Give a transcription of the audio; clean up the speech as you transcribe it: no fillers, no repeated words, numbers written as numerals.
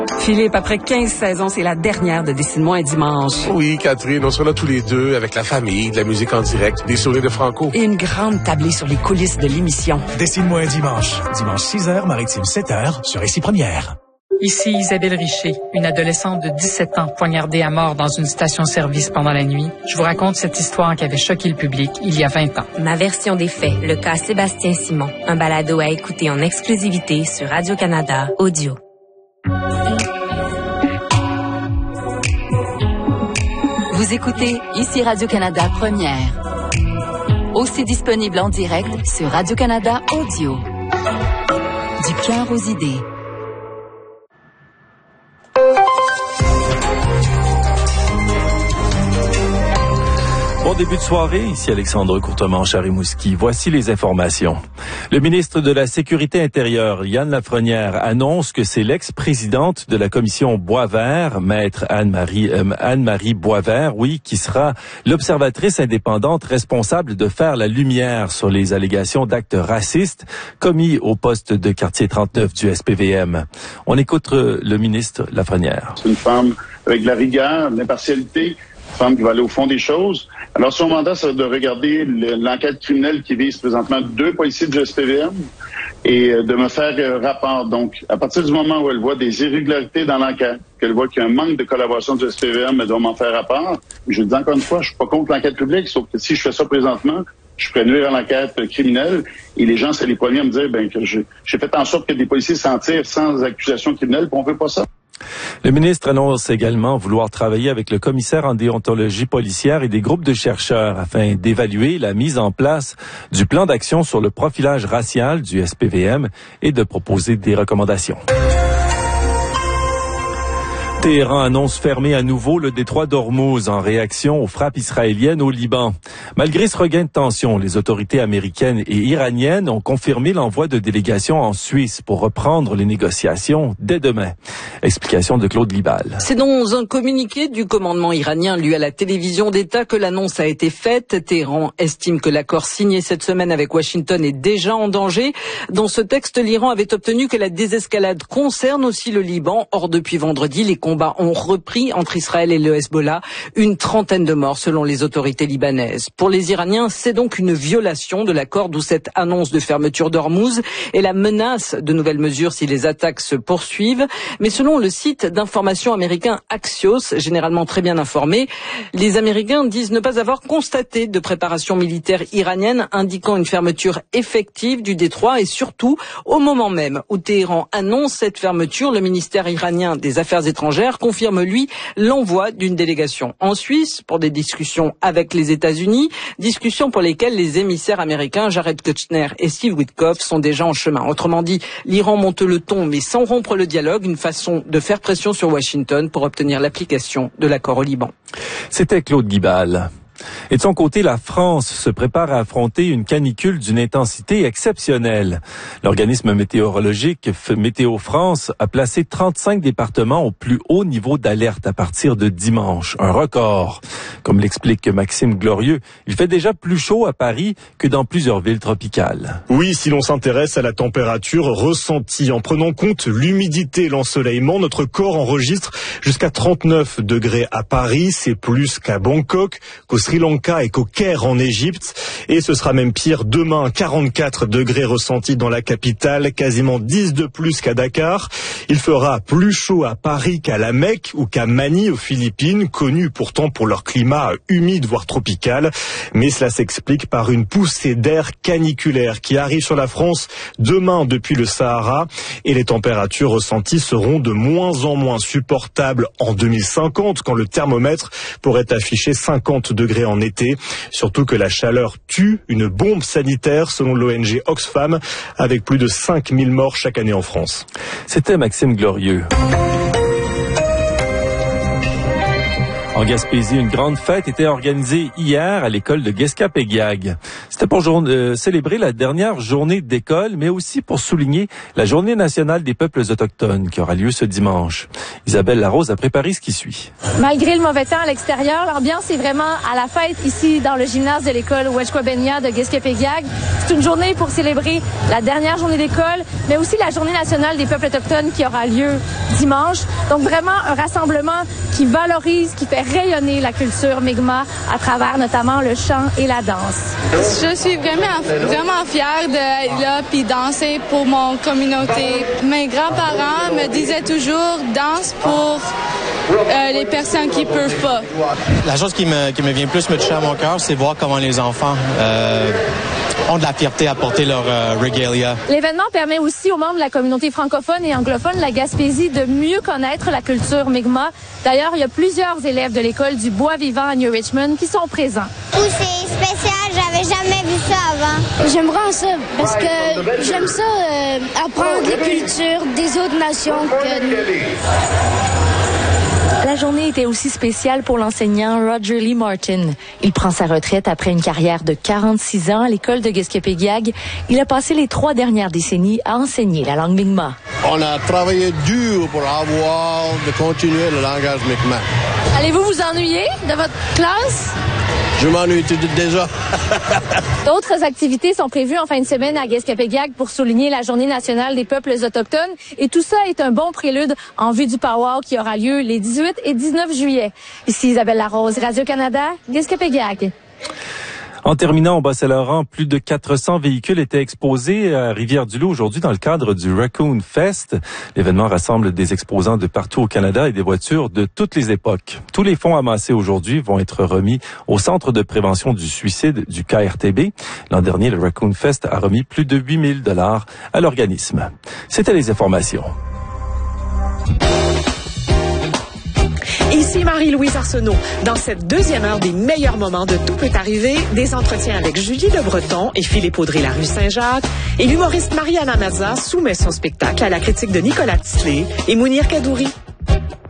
Philippe, après 15 saisons, c'est la dernière de Dessine-moi un dimanche. Oui, Catherine, on sera là tous les deux avec la famille, de la musique en direct, des sourires de Franco. Et une grande tablée sur les coulisses de l'émission. Dessine-moi un dimanche. Dimanche 6h, Maritime 7h, sur Ici Première. Ici Isabelle Richer, une adolescente de 17 ans poignardée à mort dans une station-service pendant la nuit. Je vous raconte cette histoire qui avait choqué le public il y a 20 ans. Ma version des faits, le cas Sébastien Simon. Un balado à écouter en exclusivité sur Radio-Canada Audio. Vous écoutez Ici Radio-Canada Première. Aussi disponible en direct sur Radio-Canada Audio. Du cœur aux idées. Bon début de soirée, ici Alexandre Courtemanche à Rimouski. Voici les informations. Le ministre de la Sécurité intérieure, Yann Lafrenière, annonce que c'est l'ex-présidente de la commission Boisvert, maître Anne-Marie Boisvert, qui sera l'observatrice indépendante responsable de faire la lumière sur les allégations d'actes racistes commis au poste de quartier 39 du SPVM. On écoute le ministre Lafrenière. C'est une femme avec de la rigueur, de l'impartialité, une femme qui va aller au fond des choses. Alors, son mandat, c'est de regarder l'enquête criminelle qui vise présentement 2 policiers du SPVM et de me faire rapport. Donc, à partir du moment où elle voit des irrégularités dans l'enquête, qu'elle voit qu'il y a un manque de collaboration du SPVM, elle doit m'en faire rapport. Je le dis encore une fois, je suis pas contre l'enquête publique, sauf que si je fais ça présentement, je pourrais nuire à l'enquête criminelle et les gens, c'est les premiers à me dire que j'ai fait en sorte que des policiers s'en tirent sans accusation criminelle, puis on veut pas ça. Le ministre annonce également vouloir travailler avec le commissaire en déontologie policière et des groupes de chercheurs afin d'évaluer la mise en place du plan d'action sur le profilage racial du SPVM et de proposer des recommandations. Téhéran annonce fermer à nouveau le détroit d'Ormuz en réaction aux frappes israéliennes au Liban. Malgré ce regain de tension, les autorités américaines et iraniennes ont confirmé l'envoi de délégations en Suisse pour reprendre les négociations dès demain. Explication de Claude Libal. C'est dans un communiqué du commandement iranien lu à la télévision d'État que l'annonce a été faite. Téhéran estime que l'accord signé cette semaine avec Washington est déjà en danger. Dans ce texte, l'Iran avait obtenu que la désescalade concerne aussi le Liban. Or, depuis vendredi, les combats ont repris entre Israël et le Hezbollah, une trentaine de morts selon les autorités libanaises. Pour les Iraniens, c'est donc une violation de l'accord, d'où cette annonce de fermeture d'Ormuz et la menace de nouvelles mesures si les attaques se poursuivent. Mais selon le site d'information américain Axios, généralement très bien informé, les Américains disent ne pas avoir constaté de préparation militaire iranienne indiquant une fermeture effective du détroit et surtout, au moment même où Téhéran annonce cette fermeture, le ministère iranien des Affaires étrangères confirme, lui, l'envoi d'une délégation en Suisse pour des discussions avec les États-Unis, discussions pour lesquelles les émissaires américains Jared Kushner et Steve Witkoff sont déjà en chemin. Autrement dit, l'Iran monte le ton mais sans rompre le dialogue, une façon de faire pression sur Washington pour obtenir l'application de l'accord au Liban. C'était Claude Guibal. Et de son côté, la France se prépare à affronter une canicule d'une intensité exceptionnelle. L'organisme météorologique Météo France a placé 35 départements au plus haut niveau d'alerte à partir de dimanche. Un record. Comme l'explique Maxime Glorieux, il fait déjà plus chaud à Paris que dans plusieurs villes tropicales. Oui, si l'on s'intéresse à la température ressentie en prenant compte l'humidité et l'ensoleillement, notre corps enregistre jusqu'à 39 degrés à Paris. C'est plus qu'à Bangkok, qu'au Sri Lanka et qu'au Caire en Égypte. Et ce sera même pire demain, 44 degrés ressentis dans la capitale, quasiment 10 de plus qu'à Dakar. Il fera plus chaud à Paris qu'à la Mecque ou qu'à Manille aux Philippines, connues pourtant pour leur climat humide voire tropical. Mais cela s'explique par une poussée d'air caniculaire qui arrive sur la France demain depuis le Sahara. Et les températures ressenties seront de moins en moins supportables en 2050 quand le thermomètre pourrait afficher 50 degrés en été. Surtout que la chaleur tue, une bombe sanitaire selon l'ONG Oxfam, avec plus de 5000 morts chaque année en France. C'était Maxime Glorieux. En Gaspésie, une grande fête était organisée hier à l'école de Guescapéguiag. C'était pour célébrer la dernière journée d'école, mais aussi pour souligner la Journée nationale des peuples autochtones qui aura lieu ce dimanche. Isabelle Larose a préparé ce qui suit. Malgré le mauvais temps à l'extérieur, l'ambiance est vraiment à la fête ici dans le gymnase de l'école Wet'suwet'en de Guescapéguiag. C'est une journée pour célébrer la dernière journée d'école, mais aussi la Journée nationale des peuples autochtones qui aura lieu dimanche. Donc vraiment un rassemblement qui valorise, qui fait rayonner la culture Mi'kmaq à travers notamment le chant et la danse. Je suis vraiment fière d'être là puis danser pour mon communauté. Mes grands-parents me disaient toujours danse pour les personnes qui peuvent pas. La chose qui me vient plus me toucher à mon cœur, c'est voir comment les enfants ont de la fierté à porter leur regalia. L'événement permet aussi aux membres de la communauté francophone et anglophone de la Gaspésie de mieux connaître la culture Mi'kmaq. D'ailleurs, il y a plusieurs élèves de l'école du Bois Vivant à New Richmond qui sont présents. C'est spécial, j'avais jamais vu ça avant. J'aime vraiment ça parce que j'aime ça apprendre les cultures des autres nations que nous. La journée était aussi spéciale pour l'enseignant Roger Lee Martin. Il prend sa retraite après une carrière de 46 ans à l'école de Guescapéguiag. Il a passé les 3 dernières décennies à enseigner la langue Mi'kmaq. On a travaillé dur pour de continuer le langage Mi'kmaq. Allez-vous vous ennuyer de votre classe? Je m'ennuie déjà. D'autres activités sont prévues en fin de semaine à Guescapéguiag pour souligner la Journée nationale des peuples autochtones. Et tout ça est un bon prélude en vue du powwow qui aura lieu les 18 et 19 juillet. Ici Isabelle Larose, Radio-Canada, Guescapéguiag. En terminant au Bas-Saint-Laurent, plus de 400 véhicules étaient exposés à Rivière-du-Loup aujourd'hui dans le cadre du Raccoon Fest. L'événement rassemble des exposants de partout au Canada et des voitures de toutes les époques. Tous les fonds amassés aujourd'hui vont être remis au Centre de prévention du suicide du KRTB. L'an dernier, le Raccoon Fest a remis plus de 8 000 $ à l'organisme. C'était les informations. Ici Marie-Louise Arsenault. Dans cette deuxième heure des meilleurs moments de Tout peut arriver, des entretiens avec Julie Le Breton et Philippe Audrey-Larue Saint-Jacques, et l'humoriste Mariana Mazza soumet son spectacle à la critique de Nicolas Tisley et Mounir Kadouri.